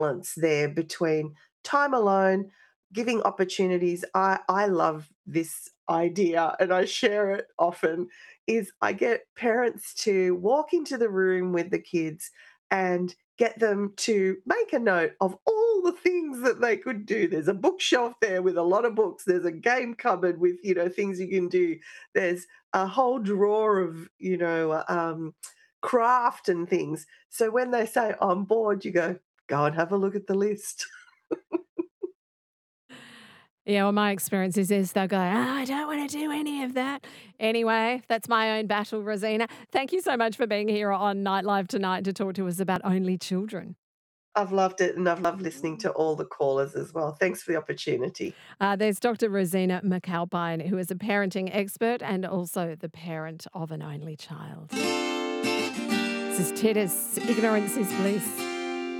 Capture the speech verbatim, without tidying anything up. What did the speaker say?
balance there between time alone, giving opportunities. I, I love this idea and I share it often is I get parents to walk into the room with the kids and get them to make a note of all the things that they could do. There's a bookshelf there with a lot of books. There's a game cupboard with, you know, things you can do. There's a whole drawer of, you know, um, craft and things. So when they say, I'm bored, you go, go and have a look at the list. Yeah, well, my experience is, is they'll go, "Ah, I don't want to do any of that." Anyway, that's my own battle, Rosina. Thank you so much for being here on Night Live tonight to talk to us about only children. I've loved it and I've loved listening to all the callers as well. Thanks for the opportunity. Uh, there's Doctor Rosina McAlpine, who is a parenting expert and also the parent of an only child. This is Titus, Ignorance is Bliss.